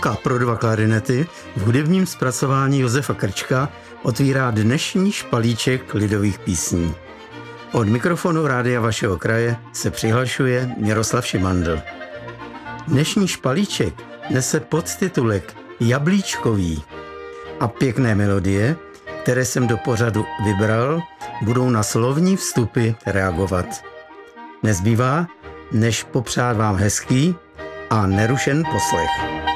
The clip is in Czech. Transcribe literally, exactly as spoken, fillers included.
Epocha pro dva klarinety v hudebním zpracování Josefa Krčka otvírá dnešní špalíček lidových písní. Od mikrofonu Rádia vašeho kraje se přihlašuje Miroslav Šimandl. Dnešní špalíček nese podtitulek Jablíčkový a pěkné melodie, které jsem do pořadu vybral, budou na slovní vstupy reagovat. Nezbývá, než popřát vám hezký a nerušen poslech.